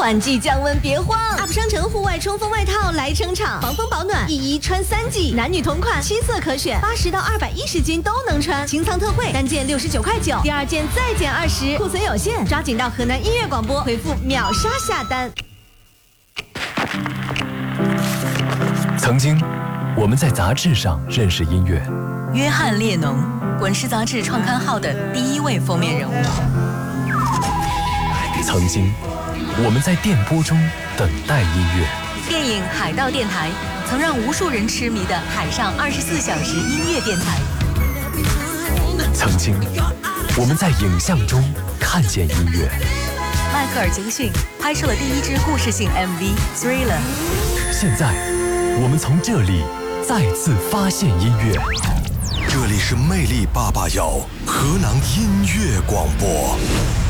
换季降温别慌 ，Up 商城户外冲锋外套来撑场，防风保暖，一穿3季，男女同款，7色可选，80到210斤都能穿。清仓特惠，单件69.9块，第2件再减20，库存有限，抓紧到河南音乐广播回复秒杀下单。 曾经，我们在杂志上认识音乐。 约翰列侬，滚石杂志创刊号的第1位封面人物。 曾经，我们在电波中等待音乐。 电影《海盗电台》曾让无数人痴迷的海上24小时音乐电台。 曾经，我们在影像中看见音乐。 迈克尔·杰克逊拍摄了第1支故事性 MV《Thriller》。 现在，我们从这里再次发现音乐。 这里是魅力881河南音乐广播。